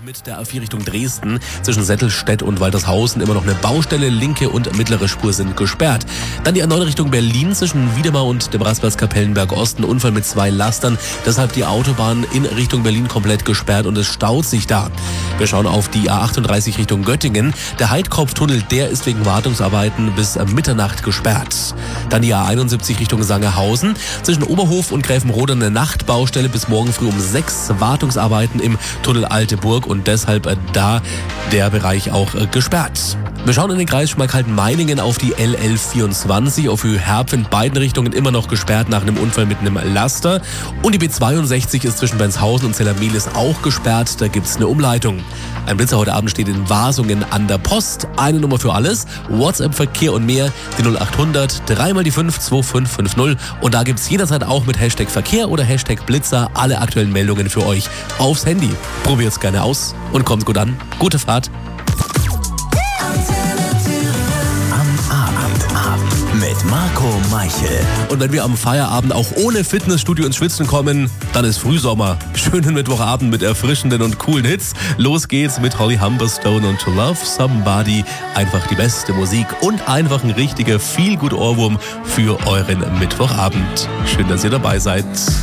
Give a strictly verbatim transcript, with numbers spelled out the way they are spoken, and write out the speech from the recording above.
Mit der A vier Richtung Dresden zwischen Settelstedt und Waltershausen immer noch eine Baustelle. Linke und mittlere Spur sind gesperrt. Dann die A neun Richtung Berlin zwischen Wiedemar und dem Rastplatz Kapellenberg Osten. Unfall mit zwei Lastern. Deshalb die Autobahn in Richtung Berlin komplett gesperrt und es staut sich da. Wir schauen auf die A achtunddreißig Richtung Göttingen. Der Heidkopftunnel, der ist wegen Wartungsarbeiten bis Mitternacht gesperrt. Dann die A einundsiebzig Richtung Sangerhausen. Zwischen Oberhof und Gräfenrode eine Nachtbaustelle bis morgen früh um sechs. Wartungsarbeiten im Tunnel Alte Burg und deshalb äh, da der Bereich auch äh, gesperrt. Wir schauen in den Kreis Schmalkalden-Meiningen auf die L L vierundzwanzig, auf Höhe Herpf in beiden Richtungen immer noch gesperrt nach einem Unfall mit einem Laster. Und die B zweiundsechzig ist zwischen Benzhausen und Zellermehlis auch gesperrt, da gibt's eine Umleitung. Ein Blitzer heute Abend steht in Wasungen an der Post. Eine Nummer für alles, WhatsApp, Verkehr und mehr, die null achthundert, dreimal die fünf, zwei fünf fünf null. Und da gibt's jederzeit auch mit Hashtag Verkehr oder Hashtag Blitzer alle aktuellen Meldungen für euch aufs Handy. Probiert's gerne aus und kommt gut an. Gute Fahrt. Mit Marco Meichel. Und wenn wir am Feierabend auch ohne Fitnessstudio ins Schwitzen kommen, dann ist Frühsommer. Schönen Mittwochabend mit erfrischenden und coolen Hits. Los geht's mit Holly Humberstone und To Love Somebody. Einfach die beste Musik und einfach ein richtiger Feel-Good-Ohrwurm für euren Mittwochabend. Schön, dass ihr dabei seid.